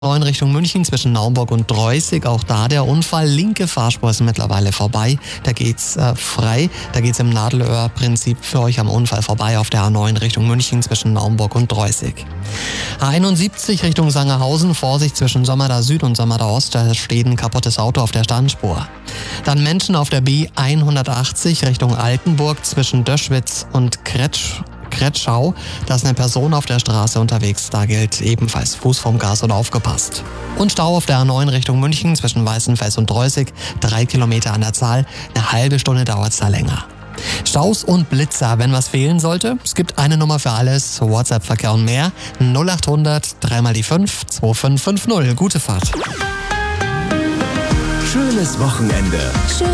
In Richtung München zwischen Naumburg und Dreußig, auch da der Unfall. Linke Fahrspur ist mittlerweile vorbei. Da geht's frei. Da geht's im Nadelöhr-Prinzip für euch am Unfall vorbei auf der A9 Richtung München zwischen Naumburg und Dreußig. A71 Richtung Sangerhausen, Vorsicht zwischen Sommerda Süd und Sommerda Ost, da steht ein kaputtes Auto auf der Standspur. Dann Menschen auf der B180 Richtung Altenburg zwischen Döschwitz und Kretschau, da ist eine Person auf der Straße unterwegs. Da gilt ebenfalls Fuß vom Gas und aufgepasst. Und Stau auf der A9 Richtung München zwischen Weißenfels und Dreußig, 3 Kilometer an der Zahl, eine halbe Stunde dauert es da länger. Staus und Blitzer, wenn was fehlen sollte, es gibt eine Nummer für alles, WhatsApp-Verkehr und mehr, 0800 3 mal die 5 2550. Gute Fahrt. Schönes Wochenende.